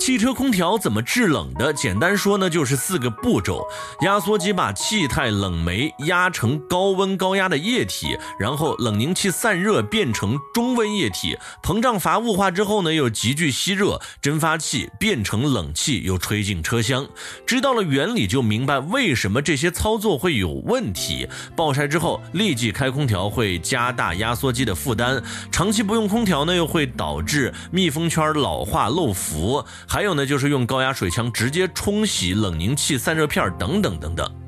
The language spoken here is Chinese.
汽车空调怎么制冷的？简单说呢，就是4个步骤。压缩机把气态冷媒压成高温高压的液体，然后冷凝器散热变成中温液体，膨胀阀雾化之后呢，又急剧吸热，蒸发器变成冷气，又吹进车厢。知道了原理就明白为什么这些操作会有问题。爆晒之后立即开空调会加大压缩机的负担，长期不用空调呢，又会导致密封圈老化漏浮，还有呢就是用高压水枪直接冲洗冷凝器散热片等等等等。